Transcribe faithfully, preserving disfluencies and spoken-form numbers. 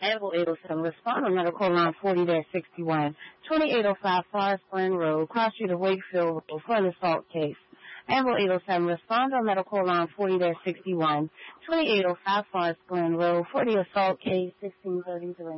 Anvil eight oh seven, respond on medical line forty sixty-one, twenty-eight oh five Forest Glen Road, cross street of Wakefield Road, for an assault case. Anvil eight oh seven, respond on medical line forty sixty-one, twenty-eight oh five Forest Glen Road, for the assault case sixteen thirty-three.